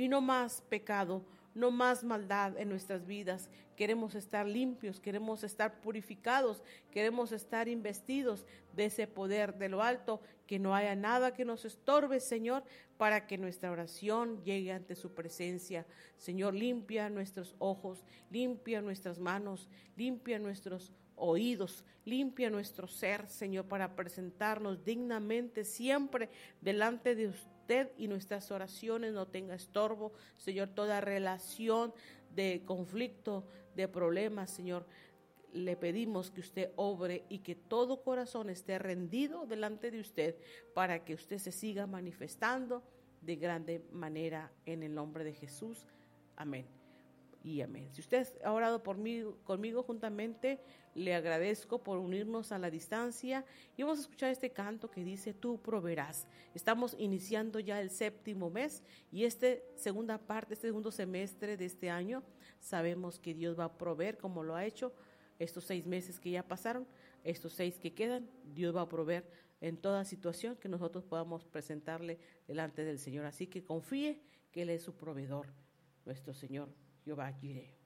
y no más pecado, no más maldad en nuestras vidas. Queremos estar limpios, queremos estar purificados, queremos estar investidos de ese poder de lo alto, que no haya nada que nos estorbe, Señor, para que nuestra oración llegue ante su presencia. Señor, limpia nuestros ojos, limpia nuestras manos, limpia nuestros oídos, limpia nuestro ser, Señor, para presentarnos dignamente siempre delante de usted y nuestras oraciones no tenga estorbo, Señor. Toda relación de conflicto, de problemas, Señor, le pedimos que usted obre y que todo corazón esté rendido delante de usted para que usted se siga manifestando de grande manera en el nombre de Jesús. Amén y amén. Si usted ha orado conmigo juntamente, le agradezco por unirnos a la distancia y vamos a escuchar este canto que dice: tú proveerás. Estamos iniciando ya el 7º mes y segunda parte, este segundo semestre de este año, sabemos que Dios va a proveer como lo ha hecho estos 6 meses que ya pasaron, estos 6 que quedan. Dios va a proveer en toda situación que nosotros podamos presentarle delante del Señor. Así que confíe que Él es su proveedor, nuestro Señor Jehová Jireh.